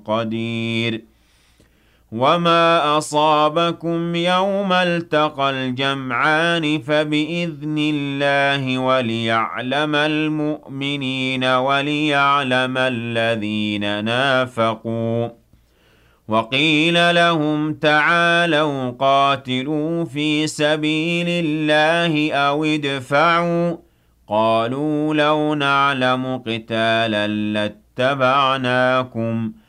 قدير وما أصابكم يوم التقى الجمعان فبإذن الله وليعلم المؤمنين وليعلم الذين نافقوا وقيل لهم تعالوا قاتلوا في سبيل الله أو ادفعوا قالوا لو نعلم قتالا لاتبعناكم